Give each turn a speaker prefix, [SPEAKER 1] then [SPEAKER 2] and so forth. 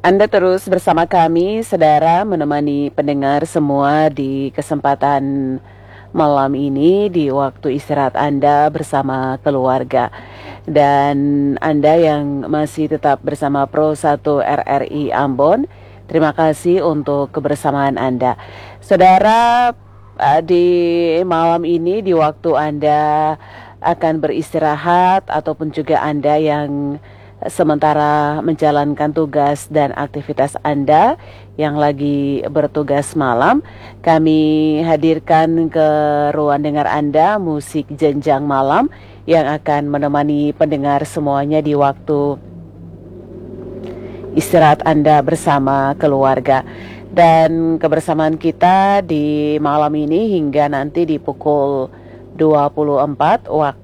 [SPEAKER 1] Anda terus bersama kami, saudara, menemani pendengar semua di kesempatan malam ini di waktu istirahat Anda bersama keluarga. Dan Anda yang masih tetap bersama Pro 1 RRI Ambon, terima kasih untuk kebersamaan Anda. Saudara, di malam ini di waktu Anda akan beristirahat ataupun juga Anda yang sementara menjalankan tugas dan aktivitas Anda yang lagi bertugas malam, kami hadirkan ke ruang dengar Anda musik jenjang malam yang akan menemani pendengar semuanya di waktu istirahat Anda bersama keluarga. Dan kebersamaan kita di malam ini hingga nanti di pukul 24 waktu